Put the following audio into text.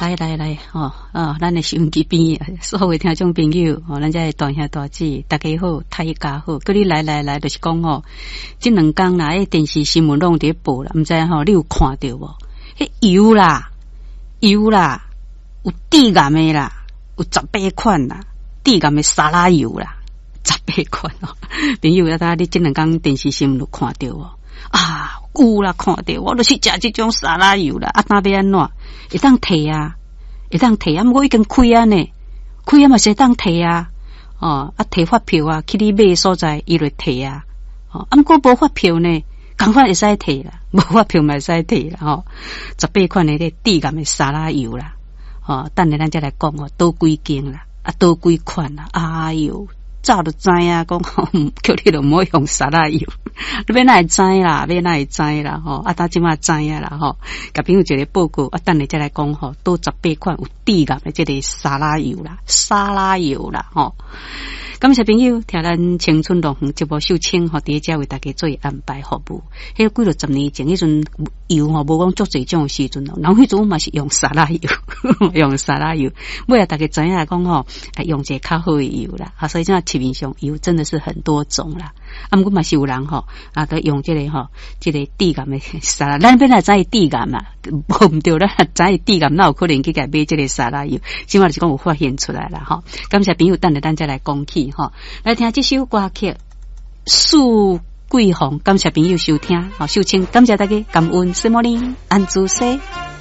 来咱的收音机边所有的听众朋友咱这大兄大姐大家好，大家好，叫你来，就是讲这两天啦，电视新闻拢在报啦，唔知你有看到无？迄油啦，有致癌的啦，有18款啦，致癌的沙拉油啦，18款朋友要你这两天电视新闻有看到无？有啦，看到我就是食这种沙拉油啦，那要安怎？会当摕啊，不过已经开啊呢，开啊嘛是当摕啊，摕发票啊，去你买所在伊就摕啊，不过无发票呢，赶快会使摕啦，无发票嘛会使摕啦，18款的致癌的沙拉油啦，等下咱再来讲倒几件啦，倒几款啦，哎哟。早就知啊，讲叫你就唔好用沙拉油，你要哪会知啦？他即马知啊啦甲朋友一个报告，等下再来讲倒18款有致癌的这个沙拉油啦，感谢朋友听咱青春龙节目秀清伫遮为大家做安排服务。迄几落10年前迄阵油无讲足侪种时阵然后迄阵嘛是用沙拉油，尾大家知影讲用一个较好的油啦，所以这市面上油真的是很多种啦。不过嘛是有人都用这个致癌的沙拉，咱本来知致癌嘛，唔对啦，知致癌哪有可能去买这个沙拉油？起码是讲有发现出来啦感谢朋友，等下咱再来讲起来听这首歌曲《树桂红》，感谢朋友收听秀清，感谢大家，感恩什么呢？安住西。